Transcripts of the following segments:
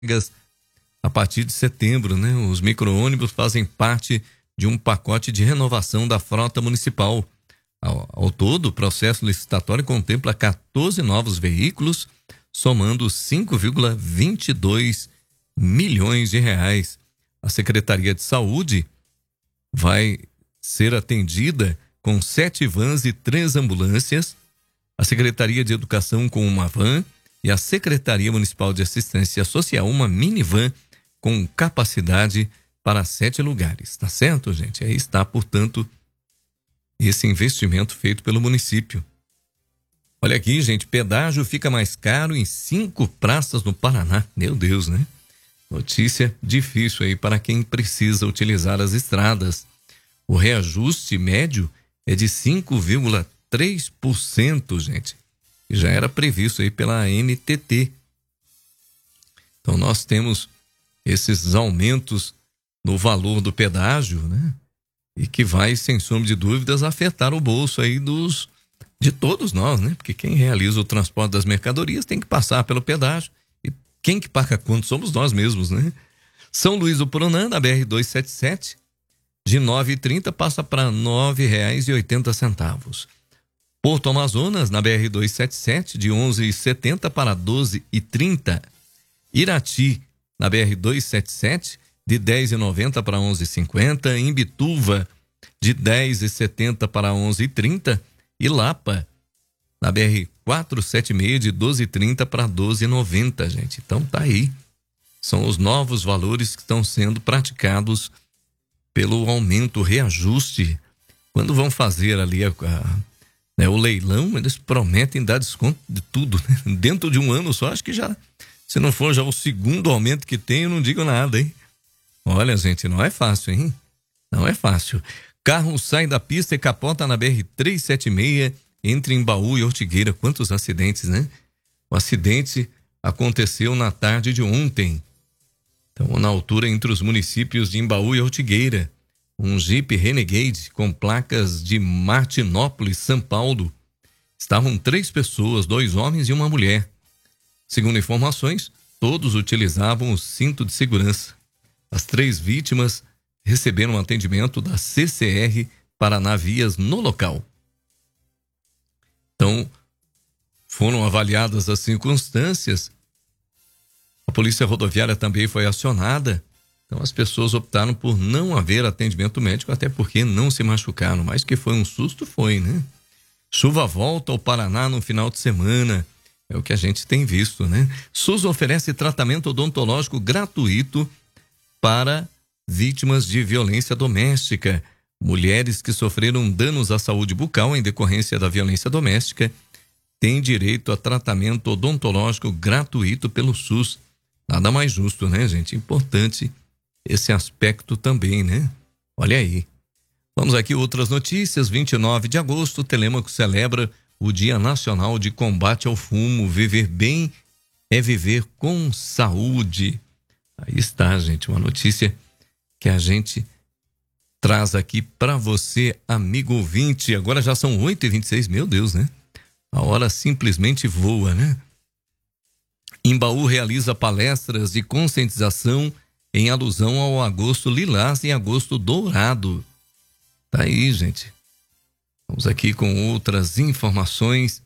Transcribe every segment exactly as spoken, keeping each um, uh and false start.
a partir de setembro, né? Os micro-ônibus fazem parte de um pacote de renovação da frota municipal. Ao, ao todo, o processo licitatório contempla quatorze novos veículos, somando cinco vírgula vinte e dois milhões de reais. A Secretaria de Saúde vai ser atendida com sete vans e três ambulâncias, a Secretaria de Educação com uma van e a Secretaria Municipal de Assistência Social uma minivan com capacidade para sete lugares. Tá certo, gente? Aí está, portanto, esse investimento feito pelo município. Olha aqui, gente, pedágio fica mais caro em cinco praças no Paraná. Meu Deus, né? Notícia difícil aí para quem precisa utilizar as estradas. O reajuste médio é de cinco vírgula três por cento, gente. E já era previsto aí pela N T T. Então nós temos esses aumentos no valor do pedágio, né? E que vai, sem sombra de dúvidas, afetar o bolso aí dos, de todos nós, né? Porque quem realiza o transporte das mercadorias tem que passar pelo pedágio. E quem que paga quanto somos nós mesmos, né? São Luís do Purunã, na B R duzentos e setenta e sete, de nove reais e trinta centavos passa para nove reais e oitenta centavos. Porto Amazonas, na B R duzentos e setenta e sete, de onze reais e setenta centavos para doze reais e trinta centavos. Irati, na B R duzentos e setenta e sete, de dez reais e noventa centavos para onze reais e cinquenta centavos. Imbituva, de dez reais e setenta centavos para onze reais e trinta centavos. E Lapa, na B R quatrocentos e setenta e seis, de doze reais e trinta centavos para doze reais e noventa centavos, gente. Então tá aí. São os novos valores que estão sendo praticados pelo aumento, o reajuste. Quando vão fazer ali a, a, né, o leilão, eles prometem dar desconto de tudo, né? Dentro de um ano só, acho que já, se não for já o segundo aumento que tem, eu não digo nada, hein? Olha, gente, não é fácil, hein? Não é fácil. Carro sai da pista e capota na B R trezentos e setenta e seis, entre Embaú e Ortigueira. Quantos acidentes, né? O acidente aconteceu na tarde de ontem. Então, na altura entre os municípios de Embaú e Ortigueira, um Jeep Renegade com placas de Martinópolis, São Paulo. Estavam três pessoas, dois homens e uma mulher. Segundo informações, todos utilizavam o cinto de segurança. As três vítimas receberam atendimento da C C R Paraná Vias no local. Então, foram avaliadas as circunstâncias. A Polícia Rodoviária também foi acionada. Então, as pessoas optaram por não haver atendimento médico, até porque não se machucaram. Mas que foi um susto, foi, né? Chuva volta ao Paraná no final de semana. É o que a gente tem visto, né? SUS oferece tratamento odontológico gratuito para vítimas de violência doméstica. Mulheres que sofreram danos à saúde bucal em decorrência da violência doméstica têm direito a tratamento odontológico gratuito pelo SUS. Nada mais justo, né, gente? Importante esse aspecto também, né? Olha aí. Vamos aqui outras notícias. vinte e nove de agosto, Telêmaco celebra o Dia Nacional de Combate ao Fumo. Viver bem é viver com saúde. Aí está, gente, uma notícia que a gente traz aqui para você, amigo ouvinte. Agora já são oito e vinte e seis, meu Deus, né? A hora simplesmente voa, né? Embaú realiza palestras de conscientização em alusão ao agosto lilás e agosto dourado. Tá aí, gente. Vamos aqui com outras informações.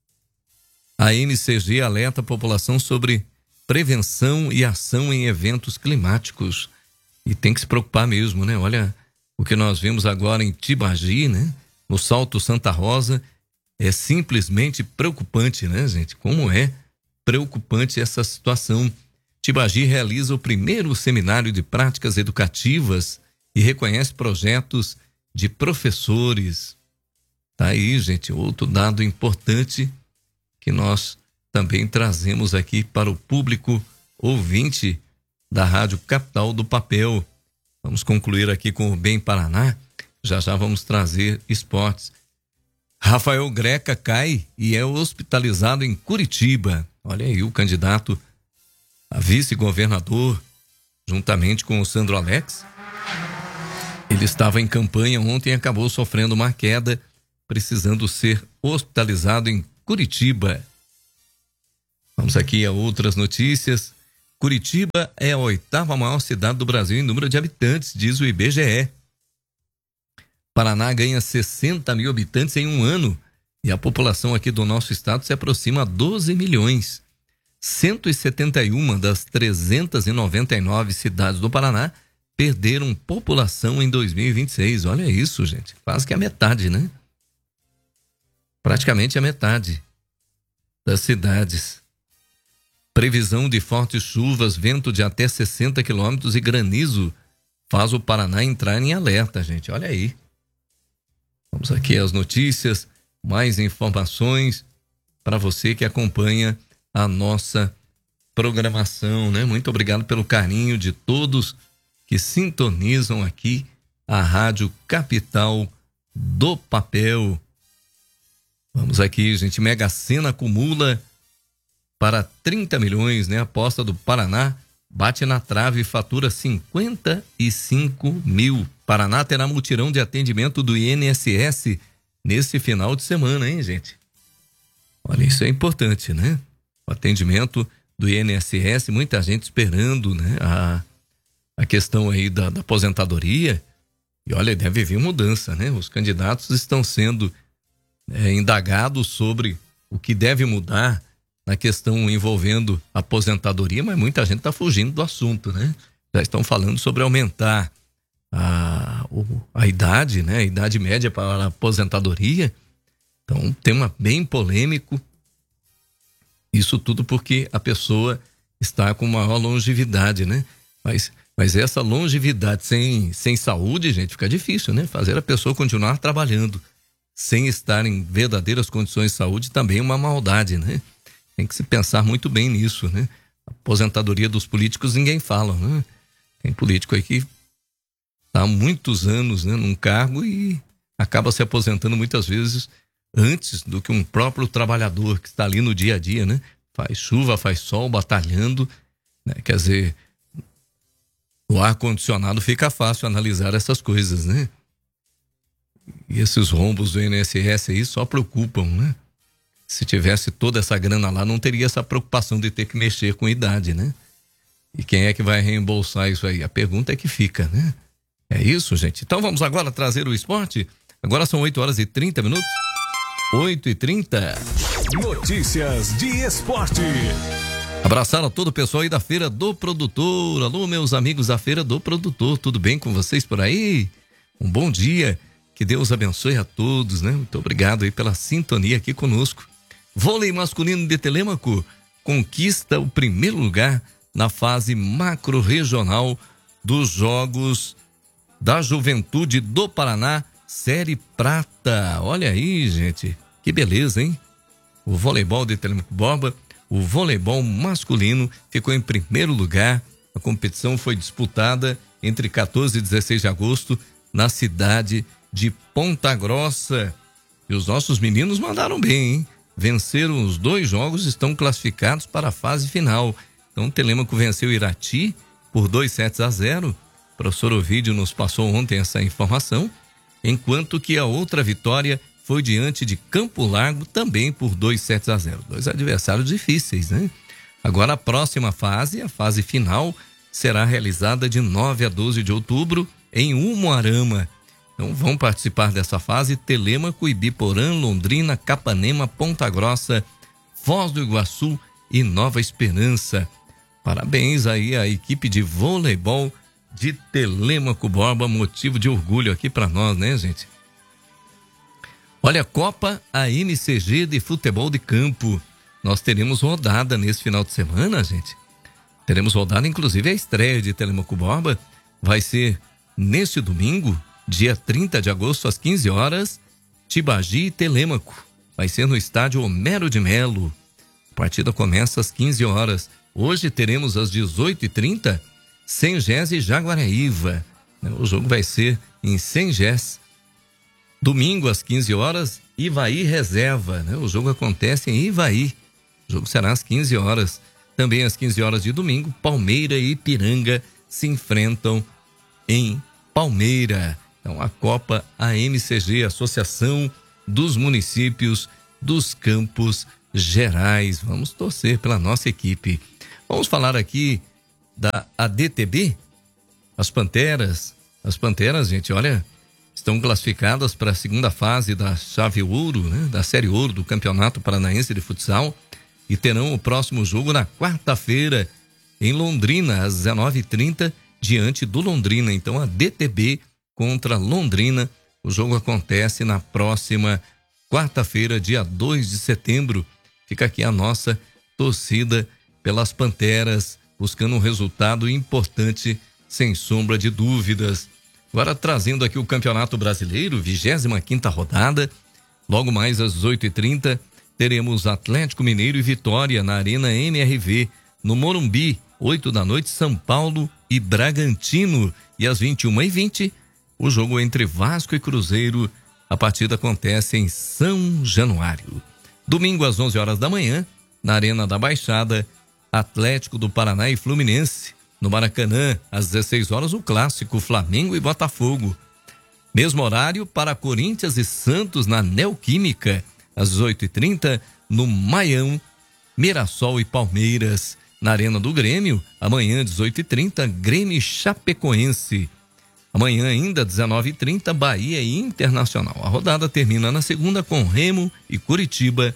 A N C G alerta a população sobre prevenção e ação em eventos climáticos. E tem que se preocupar mesmo, né? Olha o que nós vimos agora em Tibagi, né? No Salto Santa Rosa. É simplesmente preocupante, né, gente? Como é preocupante essa situação. Tibagi realiza o primeiro seminário de práticas educativas e reconhece projetos de professores. Tá aí, gente, outro dado importante que nós também trazemos aqui para o público ouvinte da Rádio Capital do Papel. Vamos concluir aqui com o Bem Paraná. Já já vamos trazer esportes. Rafael Greca cai e é hospitalizado em Curitiba. Olha aí o candidato a vice-governador, juntamente com o Sandro Alex. Ele estava em campanha ontem e acabou sofrendo uma queda, precisando ser hospitalizado em Curitiba. Vamos aqui a outras notícias. Curitiba é a oitava maior cidade do Brasil em número de habitantes, diz o I B G E. Paraná ganha sessenta mil habitantes em um ano e a população aqui do nosso estado se aproxima a doze milhões. cento e setenta e uma das trezentas e noventa e nove cidades do Paraná perderam população em dois mil e vinte e seis. Olha isso, gente. Quase que a metade, né? Praticamente a metade das cidades. Previsão de fortes chuvas, vento de até sessenta quilômetros e granizo faz o Paraná entrar em alerta, gente. Olha aí. Vamos aqui às notícias, mais informações para você que acompanha a nossa programação, né? Muito obrigado pelo carinho de todos que sintonizam aqui a Rádio Capital do Papel. Vamos aqui, gente. Mega Sena acumula para trinta milhões, né? A aposta do Paraná bate na trave e fatura cinquenta e cinco mil. Paraná terá mutirão de atendimento do I N S S nesse final de semana, hein, gente? Olha, isso é importante, né? O atendimento do I N S S, muita gente esperando, né? A, a questão aí da, da aposentadoria. E olha, deve vir mudança, né? Os candidatos estão sendo é, indagados sobre o que deve mudar na questão envolvendo a aposentadoria, mas muita gente está fugindo do assunto, né? Já estão falando sobre aumentar a, a idade, né? A idade média para a aposentadoria. Então, um tema bem polêmico. Isso tudo porque a pessoa está com maior longevidade, né? Mas, mas essa longevidade sem, sem saúde, gente, fica difícil, né? Fazer a pessoa continuar trabalhando sem estar em verdadeiras condições de saúde também é uma maldade, né? Tem que se pensar muito bem nisso, né? A aposentadoria dos políticos ninguém fala, né? Tem político aí que está há muitos anos, né, num cargo e acaba se aposentando muitas vezes antes do que um próprio trabalhador que está ali no dia a dia, né? Faz chuva, faz sol, batalhando, né? Quer dizer, o ar-condicionado fica fácil analisar essas coisas, né? E esses rombos do I N S S aí só preocupam, né? Se tivesse toda essa grana lá, não teria essa preocupação de ter que mexer com idade, né? E quem é que vai reembolsar isso aí? A pergunta é que fica, né? É isso, gente. Então vamos agora trazer o esporte. Agora são oito horas e trinta minutos. oito e trinta. Notícias de esporte. Abraçar a todo o pessoal aí da Feira do Produtor. Alô, meus amigos da Feira do Produtor. Tudo bem com vocês por aí? Um bom dia. Que Deus abençoe a todos, né? Muito obrigado aí pela sintonia aqui conosco. Vôlei masculino de Telêmaco conquista o primeiro lugar na fase macro-regional dos Jogos da Juventude do Paraná, Série Prata. Olha aí, gente, que beleza, hein? O voleibol de Telêmaco Borba, o voleibol masculino ficou em primeiro lugar. A competição foi disputada entre quatorze e dezesseis de agosto na cidade de Ponta Grossa. E os nossos meninos mandaram bem, hein? Venceram os dois jogos, estão classificados para a fase final. Então, o Telêmaco venceu o Irati por dois sets a zero. O professor Ovídio nos passou ontem essa informação. Enquanto que a outra vitória foi diante de Campo Largo, também por dois sets a zero. Dois adversários difíceis, né? Agora, a próxima fase, a fase final, será realizada de nove a doze de outubro em Umuarama. Então vão participar dessa fase Telêmaco, Ibiporã, Londrina, Capanema, Ponta Grossa, Foz do Iguaçu e Nova Esperança. Parabéns aí à equipe de voleibol de Telêmaco Borba, motivo de orgulho aqui para nós, né, gente? Olha, Copa A M C G de futebol de campo. Nós teremos rodada nesse final de semana, gente. Teremos rodada, inclusive a estreia de Telêmaco Borba vai ser neste domingo, dia trinta de agosto, às quinze horas, Tibagi e Telêmaco. Vai ser no estádio Homero de Melo. A partida começa às quinze horas. Hoje teremos às dezoito e trinta, Sengés e Jaguaraíva. O jogo vai ser em Sengés. Domingo, às quinze horas, Ivaí Reserva. O jogo acontece em Ivaí. O jogo será às quinze horas. Também às quinze horas de domingo, Palmeira e Ipiranga se enfrentam em Palmeira. Então, a Copa A M C G, Associação dos Municípios dos Campos Gerais. Vamos torcer pela nossa equipe. Vamos falar aqui da A D T B, as Panteras, as Panteras, gente, olha, estão classificadas para a segunda fase da chave ouro, né, da série ouro do Campeonato Paranaense de Futsal e terão o próximo jogo na quarta-feira em Londrina, às dezenove e trinta, diante do Londrina. Então, a D T B contra Londrina, o jogo acontece na próxima quarta-feira, dia dois de setembro. Fica aqui a nossa torcida pelas Panteras, buscando um resultado importante, sem sombra de dúvidas. Agora trazendo aqui o Campeonato Brasileiro, vigésima quinta rodada, logo mais às dezoito e trinta, teremos Atlético Mineiro e Vitória na Arena M R V, no Morumbi, oito da noite, São Paulo e Bragantino. E às vinte e uma e vinte, o jogo entre Vasco e Cruzeiro. A partida acontece em São Januário. Domingo às onze horas da manhã, na Arena da Baixada, Atlético do Paraná e Fluminense. No Maracanã, às dezesseis horas, o clássico Flamengo e Botafogo. Mesmo horário para Corinthians e Santos na Neoquímica, às dezoito e trinta, no Maião, Mirassol e Palmeiras. Na Arena do Grêmio, amanhã, dezoito e trinta, Grêmio e Chapecoense. Amanhã ainda, dezenove e trinta, Bahia e Internacional. A rodada termina na segunda com Remo e Curitiba,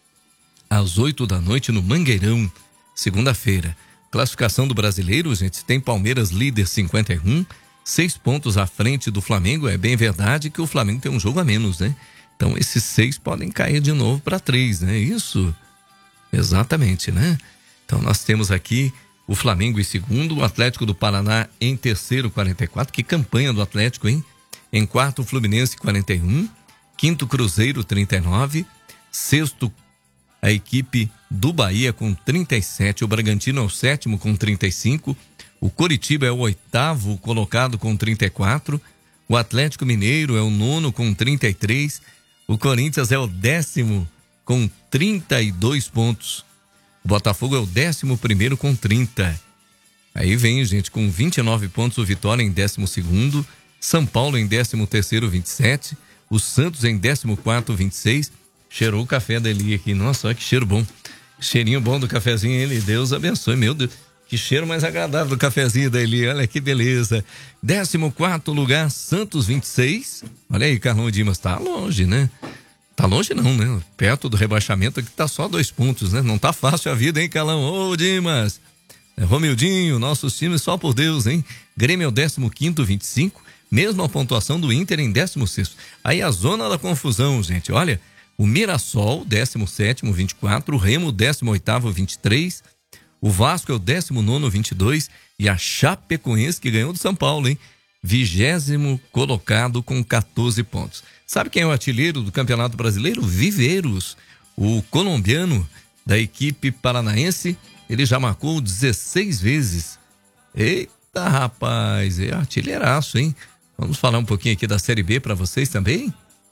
às oito da noite no Mangueirão, segunda-feira. Classificação do Brasileiro, gente, tem Palmeiras líder cinquenta e um, seis pontos à frente do Flamengo. É bem verdade que o Flamengo tem um jogo a menos, né? Então esses seis podem cair de novo para três, né? Isso, exatamente, né? Então nós temos aqui o Flamengo em segundo, o Atlético do Paraná em terceiro, quarenta e quatro. Que campanha do Atlético, hein? Em quarto, o Fluminense, quarenta e um. Quinto, Cruzeiro, trinta e nove. Sexto, a equipe do Bahia com trinta e sete. O Bragantino é o sétimo com trinta e cinco. O Coritiba é o oitavo colocado com trinta e quatro. O Atlético Mineiro é o nono com trinta e três. O Corinthians é o décimo com trinta e dois pontos. O Botafogo é o décimo primeiro com trinta. Aí vem, gente, com vinte e nove pontos, o Vitória em décimo segundo, São Paulo em décimo terceiro, vinte e sete, o Santos em décimo quarto, vinte e seis. Cheirou o café da Eli aqui. Nossa, olha que cheiro bom. Cheirinho bom do cafezinho, ele. Deus abençoe, meu Deus. Que cheiro mais agradável do cafezinho da Eli. Olha que beleza. décimo quarto lugar, Santos, vinte e seis. Olha aí, Carlão Dimas, tá longe, né? Tá longe não, né? Perto do rebaixamento aqui tá só dois pontos, né? Não tá fácil a vida, hein, Carlão? Ô, Dimas. É, Romildinho, nossos times só por Deus, hein? Grêmio é o décimo quinto, vinte e cinco. Mesma pontuação do Inter em décimo sexto. Aí a zona da confusão, gente. Olha, o Mirassol, décimo sétimo, vinte e quatro. O Remo, décimo oitavo, vinte e três. O Vasco é o décimo nono, vinte e dois. E a Chapecoense, que ganhou do São Paulo, hein? Vigésimo colocado com quatorze pontos. Sabe quem é o artilheiro do Campeonato Brasileiro? Viveiros, o colombiano da equipe paranaense. Ele já marcou dezesseis vezes. Eita, rapaz, é artilheiraço, hein? Vamos falar um pouquinho aqui da Série B para vocês também?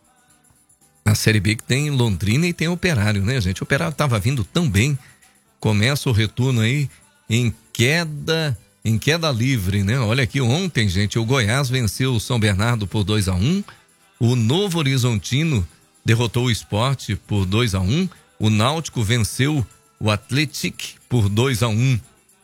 A Série B que tem Londrina e tem Operário, né, gente? O Operário estava vindo tão bem. Começa o retorno aí em queda... Em queda livre, né? Olha aqui, ontem, gente, o Goiás venceu o São Bernardo por dois a um. O Novo Horizontino derrotou o Sport por dois a um. O Náutico venceu o Atlético por dois a um.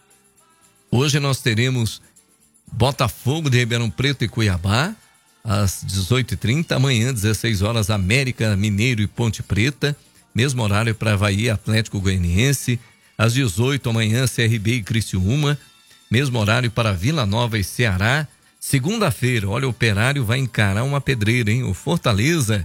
Hoje nós teremos Botafogo de Ribeirão Preto e Cuiabá às dezoito e trinta. Amanhã, dezesseis horas, América Mineiro e Ponte Preta. Mesmo horário para Avaí e Atlético Goianiense. Às dezoito, amanhã, C R B e Criciúma. Mesmo horário para Vila Nova e Ceará. Segunda-feira, olha, o Operário vai encarar uma pedreira, hein? O Fortaleza,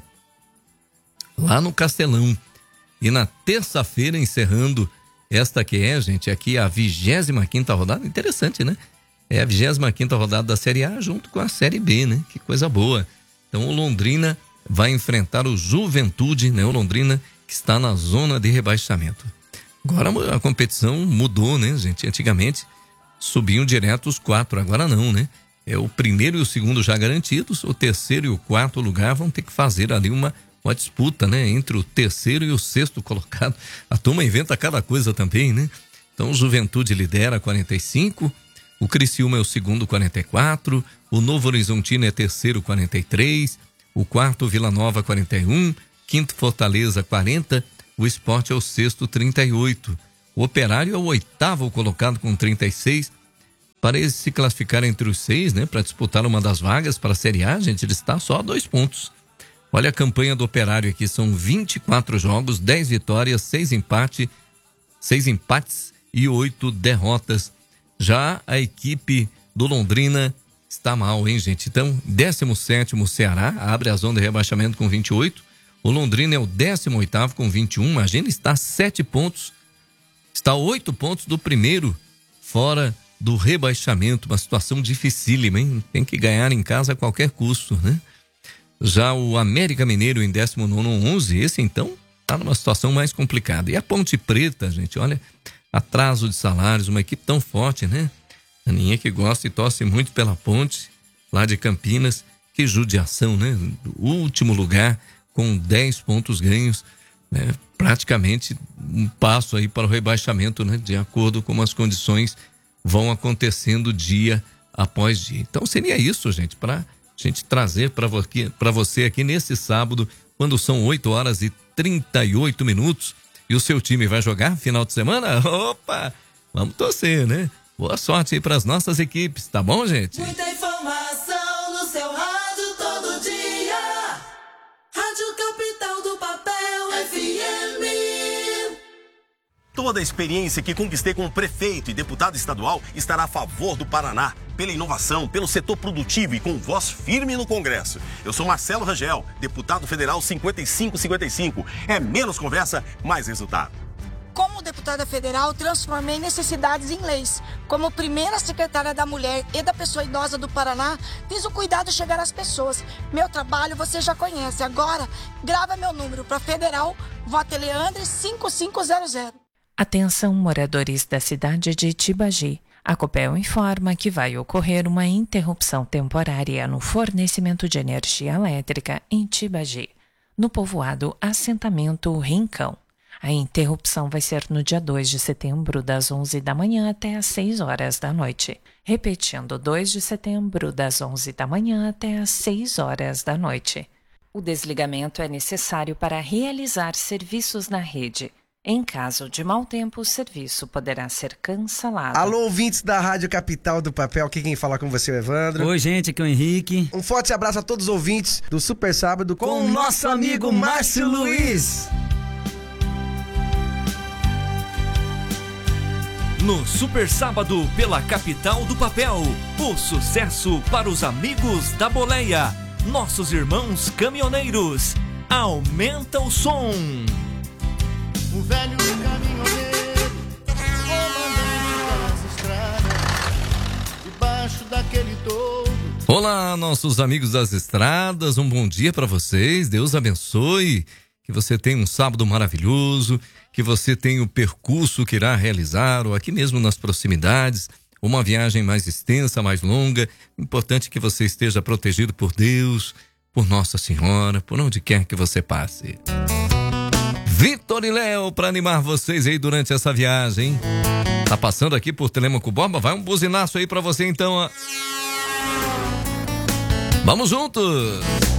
lá no Castelão. E na terça-feira, encerrando esta que é, gente, aqui a vigésima quinta rodada. Interessante, né? É a vigésima quinta rodada da Série A junto com a Série B, né? Que coisa boa. Então o Londrina vai enfrentar o Juventude, né? O Londrina que está na zona de rebaixamento. Agora a competição mudou, né, gente? Antigamente subiam direto os quatro, agora não, né? É o primeiro e o segundo já garantidos, o terceiro e o quarto lugar vão ter que fazer ali uma, uma disputa, né? Entre o terceiro e o sexto colocado. A turma inventa cada coisa também, né? Então o Juventude lidera quarenta e cinco, o Criciúma é o segundo quarenta e quatro, o Novo Horizontino é terceiro quarenta e três, o quarto Vila Nova quarenta e um, quinto Fortaleza quarenta, o Sport é o sexto trinta e oito. O Operário é o oitavo colocado com trinta e seis. para ele se classificar entre os seis, né? Para disputar uma das vagas para a Série A, gente, ele está só a dois pontos. Olha a campanha do Operário aqui, são vinte e quatro jogos, dez vitórias, seis empate, seis empates e oito derrotas. Já a equipe do Londrina está mal, hein, gente? Então, décimo sétimo Ceará, abre a zona de rebaixamento com vinte e oito. O Londrina é o décimo oitavo com vinte e um. Imagina, está a sete pontos. Está a oito pontos do primeiro, fora do rebaixamento. Uma situação dificílima, hein? Tem que ganhar em casa a qualquer custo, né? Já o América Mineiro em décimo nono, onze. Esse, então, está numa situação mais complicada. E a Ponte Preta, gente, olha, atraso de salários, uma equipe tão forte, né? A Aninha que gosta e torce muito pela Ponte, lá de Campinas. Que judiação, né? O último lugar com dez pontos ganhos, né? Praticamente um passo aí para o rebaixamento, né? De acordo com as condições vão acontecendo dia após dia. Então seria isso, gente, para gente trazer para você aqui nesse sábado, quando são oito horas e trinta e oito minutos, e o seu time vai jogar final de semana? Opa! Vamos torcer, né? Boa sorte aí para as nossas equipes, tá bom, gente? Muita informação no seu rádio todo dia. Rádio Capital do Papel F M. Toda a experiência que conquistei como prefeito e deputado estadual estará a favor do Paraná, pela inovação, pelo setor produtivo e com voz firme no Congresso. Eu sou Marcelo Rangel, deputado federal cinquenta e cinco cinquenta e cinco. É menos conversa, mais resultado. Como deputada federal, transformei necessidades em leis. Como primeira secretária da Mulher e da Pessoa Idosa do Paraná, fiz o cuidado chegar às pessoas. Meu trabalho você já conhece. Agora, grava meu número para federal, vote Leandre cinco cinco zero zero. Atenção, moradores da cidade de Tibagi. A Copel informa que vai ocorrer uma interrupção temporária no fornecimento de energia elétrica em Tibagi, no povoado Assentamento Rincão. A interrupção vai ser no dia dois de setembro, das onze da manhã até às seis horas da noite. Repetindo, dois de setembro, das onze da manhã até às seis horas da noite. O desligamento é necessário para realizar serviços na rede. Em caso de mau tempo, o serviço poderá ser cancelado. Alô, ouvintes da Rádio Capital do Papel, aqui quem fala com você é o Evandro. Oi, gente, aqui é o Henrique. Um forte abraço a todos os ouvintes do Super Sábado com, com o nosso amigo Márcio Luiz. No Super Sábado pela Capital do Papel, o sucesso para os amigos da boleia, nossos irmãos caminhoneiros. Aumenta o som. O velho caminhoneiro, comandante das estradas, debaixo daquele todo. Olá, nossos amigos das estradas, um bom dia para vocês, Deus abençoe, que você tenha um sábado maravilhoso, que você tenha o percurso que irá realizar, ou aqui mesmo nas proximidades, uma viagem mais extensa, mais longa. Importante que você esteja protegido por Deus, por Nossa Senhora, por onde quer que você passe. Vitor e Léo para animar vocês aí durante essa viagem. Tá passando aqui por Telêmaco Borba? Vai um buzinaço aí para você então, ó. Vamos juntos!